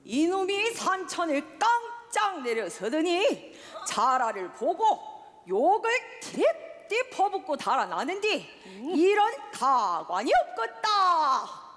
이놈이 산천을 깡짝 내려서더니 자라를 보고 욕을 딥딥 퍼붓고 달아나는디 이런 가관이 없겠다.